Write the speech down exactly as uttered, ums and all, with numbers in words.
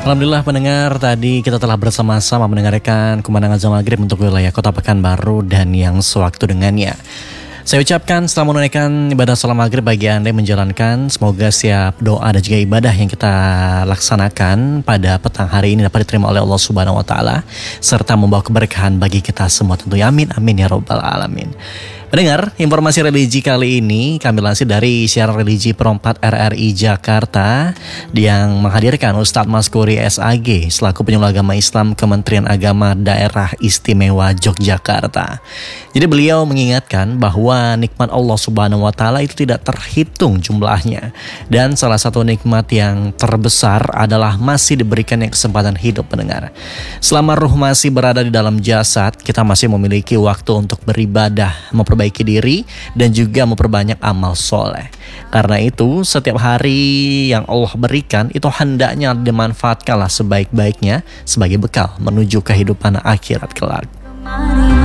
Alhamdulillah pendengar, tadi kita telah bersama-sama mendengarkan kumandangan azan maghrib untuk wilayah Kota Pekanbaru dan yang sewaktu dengannya. Saya ucapkan selamat menunaikan ibadah salat maghrib bagi Anda yang menjalankan. Semoga setiap doa dan juga ibadah yang kita laksanakan pada petang hari ini dapat diterima oleh Allah Subhanahu Wa Taala serta membawa keberkahan bagi kita semua tentunya. Amin amin ya robbal alamin. Pendengar, informasi religi kali ini kami lansir dari siaran religi Perempat R R I Jakarta yang menghadirkan Ustadz Maskuri S A G selaku penyuluh agama Islam Kementerian Agama Daerah Istimewa Yogyakarta. Jadi beliau mengingatkan bahwa nikmat Allah Subhanahu Wa Taala itu tidak terhitung jumlahnya, dan salah satu nikmat yang terbesar adalah masih diberikannya kesempatan hidup. Pendengar, selama ruh masih berada di dalam jasad, kita masih memiliki waktu untuk beribadah, memperbaiki diri, dan juga memperbanyak amal soleh. Karena itu setiap hari yang Allah berikan itu hendaknya dimanfaatkanlah sebaik-baiknya sebagai bekal menuju kehidupan akhirat kelak.